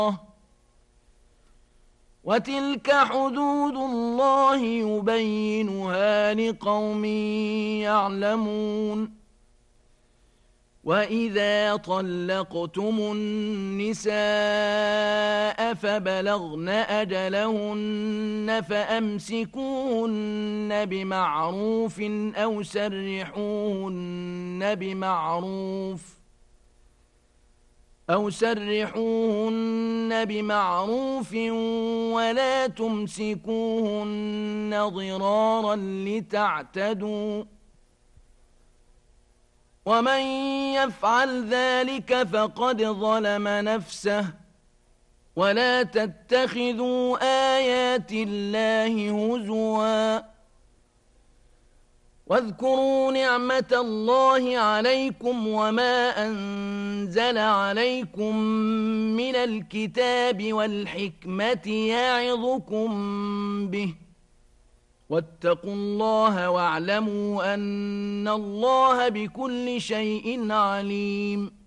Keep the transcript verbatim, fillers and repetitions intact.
وتلك حدود الله يبينها لقوم يعلمون وإذا طلقتم النساء فبلغن أجلهن فأمسكوهن بمعروف أو سرحوهن بمعروف أو سرحوهن بمعروف ولا تمسكوهن ضرارا لتعتدوا ومن يفعل ذلك فقد ظلم نفسه ولا تتخذوا آيات الله هزوا واذكروا نعمة الله عليكم وما أنزل عليكم من الكتاب والحكمة يعظكم به واتقوا الله واعلموا أن الله بكل شيء عليم